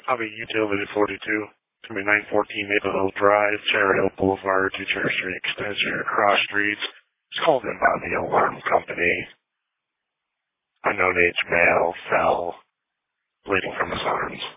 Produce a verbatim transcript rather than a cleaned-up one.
I'll be Utility forty-two. It's going to be nine fourteen Maple Hill Drive, Cherry Hill Boulevard, two Cherry Street Extension, across streets. It's called in by the alarm company. Unknown age male fell, bleeding from his arms.